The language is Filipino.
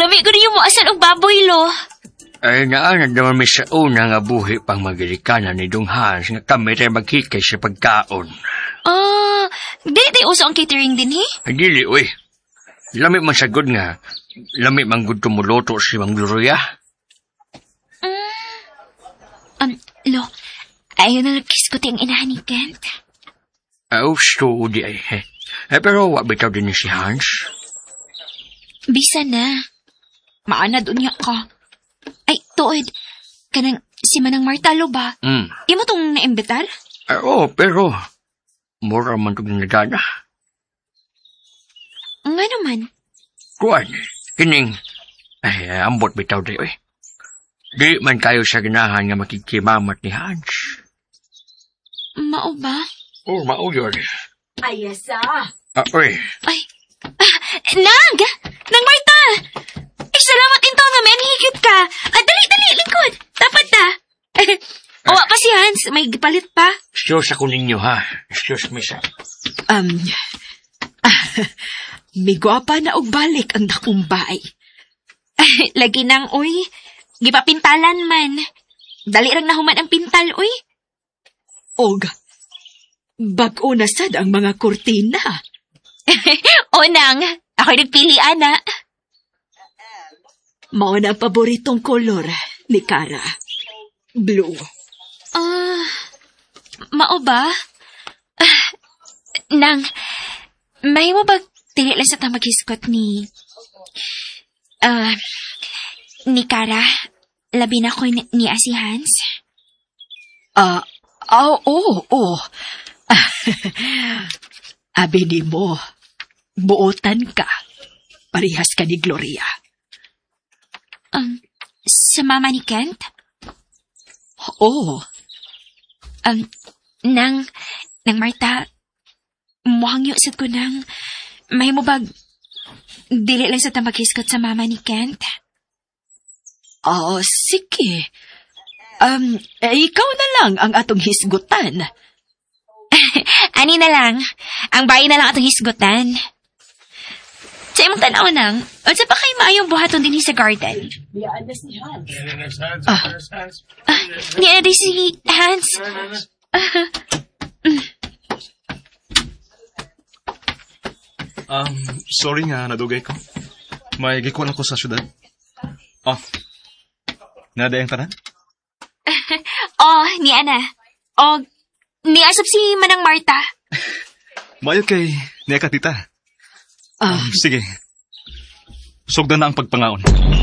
Lami ko rin yung muasal og baboy, lo. Ay naanad naman may sa una nga buhi pang magirikanan ni Dong Hans nga kami tayo maghikay sa pagkaon. Dili tayo uso ang catering din, he? Ay dili, uy. Lami man sagod nga. Lami man gud tumuluto si Mang Gloria. Lo, ayaw na nagkiskuti ang inahan ni Kent. So, di ay. Pero wak bitaw din ni si Hans. Bisa na. Maanad unya ka. Ay, tuod. Kanang si Manang Martalo ba? Imo tong naimbitar? Oo, pero mura man itong nagana. Nga naman. Kuan, kining, ambot bitaw di, uy. Di man kayo sa ganahan nga makikimamat ni Hans. Mao ba? Oo, mao yun. Ayasa! Uy. Ay, Nang! Nang Marta! Ay, salamat into nga may higit ka. Dali, likod. Dapat ta. Owa pa si Hans, may gipalit pa. Excuse ako ninyo, ha? Excuse me, sir. Migwapa na og balik ang dakumbay. Lagi nang, uy. Gipapintalan man. Dali rang nahuman ang pintal, uy. Og, bag-o na sad ang mga kurtina. O nang, ako'y nagpili, ana. Mao na ang paboritong kolor ni Kara. Blue. Mao ba? Nang, may mo ba dili lang sa tamagiskot ni Kara? Labi na ko ni si Hans? Oo. Abi ni mo, buotan ka. Parihas ka ni Gloria. Sa mama ni Kent? Oo. Nang Marta, muhang yusad ko nang, may mo bag, dili lang sa tamagiskot sa mama ni Kent? Sige. Ikaw na lang ang atong hisgutan. Ani na lang, ang bayi na lang atong hisgutan. Sa imong tanaw nang, unsa pa kay maayong buhaton din sa garden? Niya di si Hans. Sorry nga, nadugay ko. May gikuan ako sa syudad. Nada yung tanan? Ni Ana. Niasap si Manang Marta. Mayo kay niya ka tita. Sige. Sugdan na ang pagpangaon.